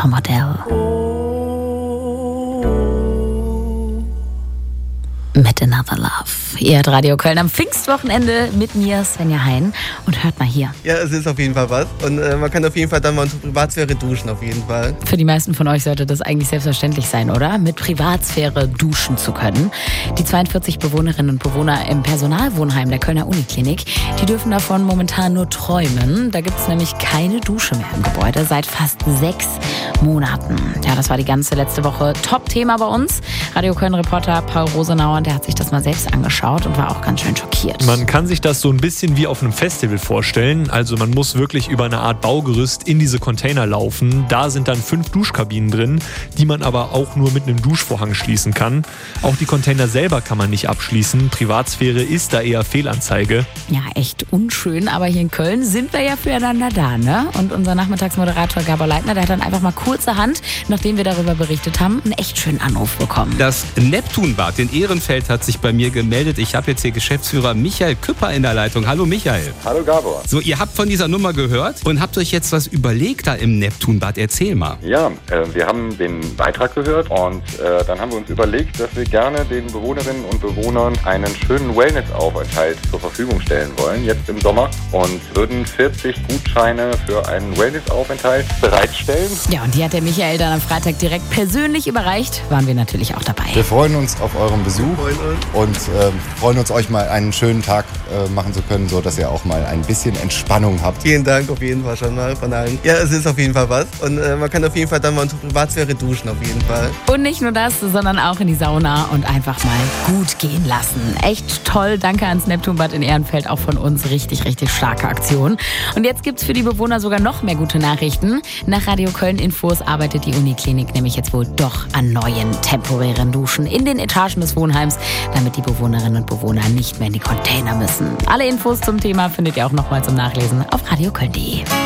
Tom Odell. Mit Another Love. Ihr hört Radio Köln am Pfingstwochenende mit mir, Svenja Hein. Und hört mal hier. Ja, es ist auf jeden Fall was. Und man kann auf jeden Fall dann mal unter Privatsphäre duschen, auf jeden Fall. Für die meisten von euch sollte das eigentlich selbstverständlich sein, oder? Mit Privatsphäre duschen zu können. Die 42 Bewohnerinnen und Bewohner im Personalwohnheim der Kölner Uniklinik, die dürfen davon momentan nur träumen. Da gibt es nämlich keine Dusche mehr im Gebäude seit fast 6 Monaten. Ja, das war die ganze letzte Woche Top-Thema bei uns. Radio Köln-Reporter Paul Rosenauer, der hat sich das mal selbst angeschaut und war auch ganz schön schockiert. Man kann sich das so ein bisschen wie auf einem Festival vorstellen. Also man muss wirklich über eine Art Baugerüst in diese Container laufen. Da sind dann 5 Duschkabinen drin, die man aber auch nur mit einem Duschvorhang schließen kann. Auch die Container selber kann man nicht abschließen. Privatsphäre ist da eher Fehlanzeige. Ja, echt unschön, aber hier in Köln sind wir ja füreinander da, ne? Und unser Nachmittagsmoderator Gabor Leitner, der hat dann einfach mal kurzerhand, nachdem wir darüber berichtet haben, einen echt schönen Anruf bekommen. Das Neptunbad in Ehrenfeld hat sich bei mir gemeldet. Ich habe jetzt hier Geschäftsführer Michael Küpper in der Leitung. Hallo Michael. Hallo Gabor. So, ihr habt von dieser Nummer gehört und habt euch jetzt was überlegt da im Neptunbad. Erzähl mal. Ja, wir haben den Beitrag gehört und dann haben wir uns überlegt, dass wir gerne den Bewohnerinnen und Bewohnern einen schönen Wellness-Aufenthalt zur Verfügung stellen wollen, jetzt im Sommer, und würden 40 Gutscheine für einen Wellness-Aufenthalt bereitstellen. Ja, und die hat der Michael dann am Freitag direkt persönlich überreicht. Waren wir natürlich auch dabei. Wir freuen uns auf euren Besuch und freuen uns, euch mal einen schönen Tag machen zu können, so dass ihr auch mal ein bisschen Entspannung habt. Vielen Dank auf jeden Fall schon mal von allen. Ja, es ist auf jeden Fall was. Und man kann auf jeden Fall dann mal unter Privatsphäre duschen, auf jeden Fall. Und nicht nur das, sondern auch in die Sauna und einfach mal gut gehen lassen. Echt toll. Danke ans Neptunbad in Ehrenfeld, auch von uns. Richtig, richtig starke Aktion. Und jetzt gibt's für die Bewohner sogar noch mehr gute Nachrichten. Nach Radio Köln Infos arbeitet die Uniklinik nämlich jetzt wohl doch an neuen temporären Duschen in den Etagen des Wohnheims, damit die Bewohnerinnen und Bewohner nicht mehr in die Container müssen. Alle Infos zum Thema findet ihr auch nochmal zum Nachlesen auf radioköln.de.